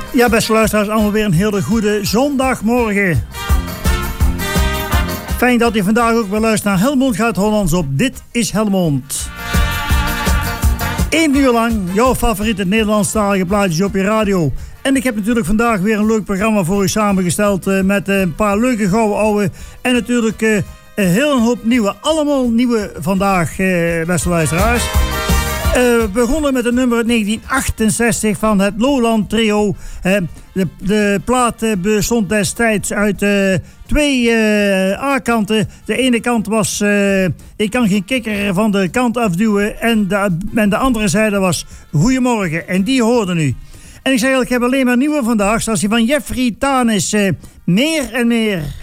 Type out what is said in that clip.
Ja, beste luisteraars, allemaal weer een hele goede zondagmorgen. Fijn dat u vandaag ook weer luistert naar Helmond Gaat Hollands op Dit is Helmond. 1 uur lang jouw favoriete Nederlandstalige plaatjes op je radio. En ik heb natuurlijk vandaag weer een leuk programma voor u samengesteld met een paar leuke gouden ouwe. En natuurlijk een hele hoop nieuwe, allemaal nieuwe vandaag, beste luisteraars. We begonnen met een nummer uit 1968 van het Lowland Trio. De plaat bestond destijds uit 2 A-kanten. De ene kant was Ik kan geen kikker van de kant afduwen. En de andere zijde was Goedemorgen. En die hoorden u. En ik zeg eigenlijk, ik heb alleen maar nieuwe vandaag. Zoals die van Jeffrey Tanis. Meer en meer.